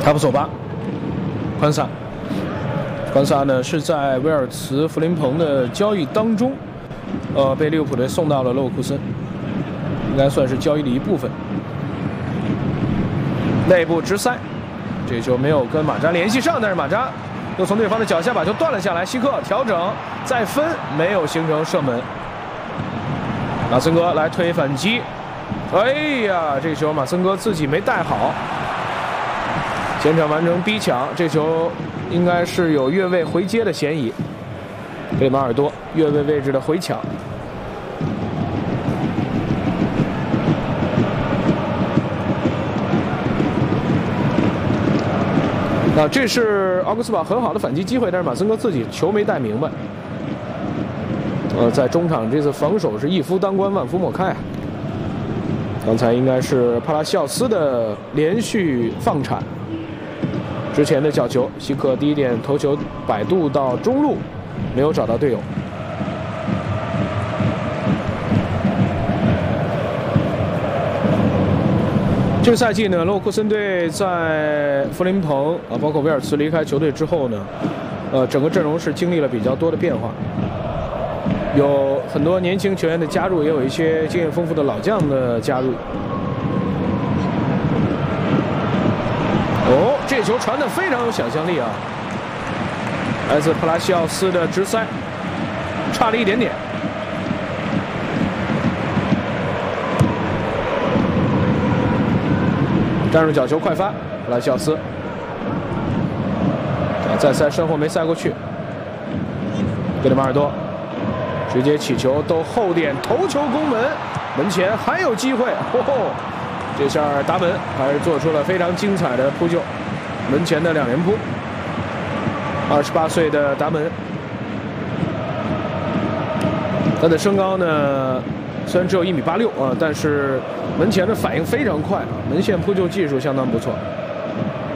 塔布索巴，宽萨呢是在威尔茨弗林彭的交易当中，被利物浦队送到了勒沃库森，应该算是交易的一部分。内部直塞，这球没有跟马扎联系上，但是马扎又从对方的脚下把球断了下来。希克调整再分，没有形成射门。马森哥来推反击，哎呀，这球马森哥自己没带好，前场完成逼抢，这球应该是有越位回接的嫌疑。贝马尔多越位位置的回抢。那这是奥格斯堡很好的反击机会，但是马森哥自己球没带明白。在中场这次防守是一夫当关万夫莫开啊。刚才应该是帕拉西奥斯的连续放铲，之前的角球，希克第一点头球摆渡到中路，没有找到队友。这个赛季呢，勒沃库森队在弗林彭包括威尔茨离开球队之后呢，整个阵容是经历了比较多的变化，有很多年轻球员的加入，也有一些经验丰富的老将的加入。哦，这球传得非常有想象力啊！来自普拉西奥斯的直塞，差了一点点。站住角球快发，普拉西奥斯再塞身后没塞过去，贝利马尔多直接起球兜后点头球攻门，门前还有机会，这下达门还是做出了非常精彩的扑救，门前的2连扑。28岁的达门，他的身高呢虽然只有1.86米但是门前的反应非常快，门线扑救技术相当不错。